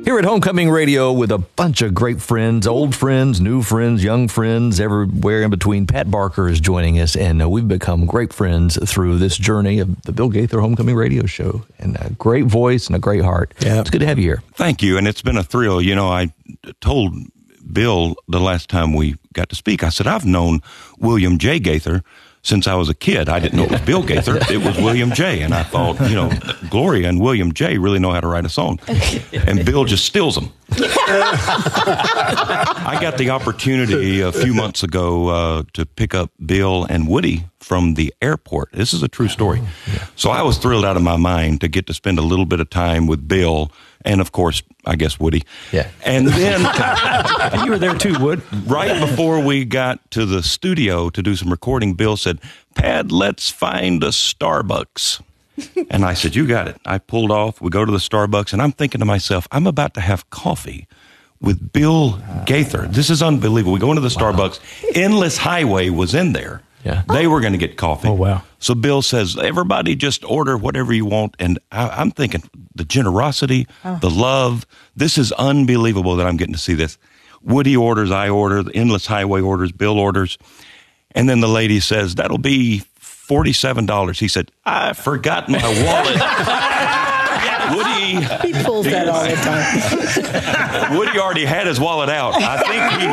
Here at Homecoming Radio with a bunch of great friends, old friends, new friends, young friends, everywhere in between. Pat Barker is joining us, and we've become great friends through this journey of the Bill Gaither Homecoming Radio Show. And a great voice and a great heart. Yeah. It's good to have you here. Thank you, and it's been a thrill. You know, I told Bill the last time we got to speak, I said, I've known William J. Gaither since I was a kid. I didn't know it was Bill Gaither. It was William J. And I thought, you know, Gloria and William J. really know how to write a song. And Bill just steals them. I got the opportunity a few months ago to pick up Bill and Woody from the airport. This is a true story. So I was thrilled out of my mind to get to spend a little bit of time with Bill and, of course, I guess Woody. Yeah. And then you were there too, Wood. Right before we got to the studio to do some recording, Bill said, "Pad, let's find a Starbucks." And I said, "You got it." I pulled off. We go to the Starbucks, and I'm thinking to myself, I'm about to have coffee with Bill Gaither. This is unbelievable. We go into the Starbucks. Endless Highway was in there. Yeah. They were going to get coffee. Oh, wow. So Bill says, "Everybody just order whatever you want." And I'm thinking, the generosity, the love, this is unbelievable that I'm getting to see this. Woody orders, I order, the Endless Highway orders, Bill orders. And then the lady says, "That'll be $47. He said, "I forgot my wallet." Woody. He pulls that all the time. Woody already had his wallet out. I think he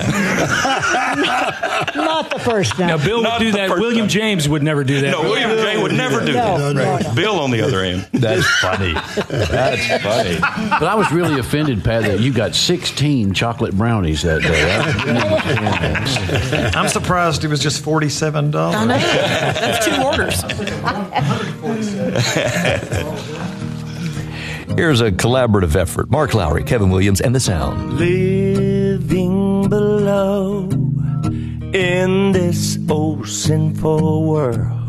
knew. Not the first time. Now, Bill would do that. William James would never do that. No, William J. would never do that. No. Bill, on the other hand. That's funny. That's funny. But I was really offended, Pat, that you got 16 chocolate brownies that day. I'm surprised it was just $47. I know. That's 2 orders. Here's a collaborative effort. Mark Lowry, Kevin Williams, and The Sound. Living below in this old sinful world,